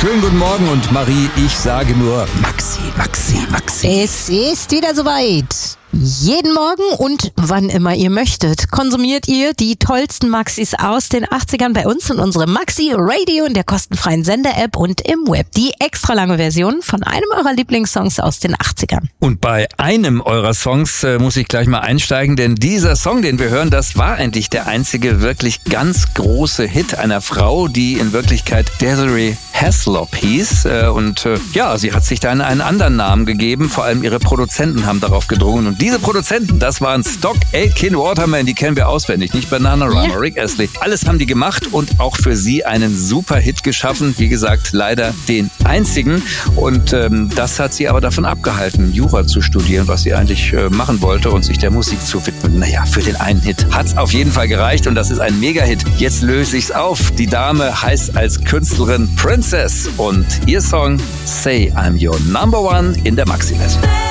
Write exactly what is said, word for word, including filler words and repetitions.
Schönen guten Morgen und Marie, ich sage nur Maxi, Maxi, Maxi. Es ist wieder soweit. Jeden Morgen und wann immer ihr möchtet, konsumiert ihr die tollsten Maxis aus den achtzigern bei uns in unserem Maxi Radio in der kostenfreien Sender-App und im Web. Die extra lange Version von einem eurer Lieblingssongs aus den achtzigern. Und bei einem eurer Songs äh, muss ich gleich mal einsteigen, denn dieser Song, den wir hören, das war eigentlich der einzige wirklich ganz große Hit einer Frau, die in Wirklichkeit Desiree Haslop hieß. Äh, und äh, ja, sie hat sich dann einen anderen Namen gegeben. Vor allem ihre Produzenten haben darauf gedrungen. Und diese Produzenten, das waren Stock Aitken Waterman, die kennen wir auswendig, nicht Bananarama, ja. Rick Astley. Alles haben die gemacht und auch für sie einen super Hit geschaffen. Wie gesagt, leider den einzigen. Und ähm, das hat sie aber davon abgehalten, Jura zu studieren, was sie eigentlich äh, machen wollte und sich der Musik zu widmen. Naja, für den einen Hit hat's auf jeden Fall gereicht und das ist ein Mega-Hit. Jetzt löse ich's auf. Die Dame heißt als Künstlerin Princess und ihr Song Say I'm Your Number One in der Maxi-Version.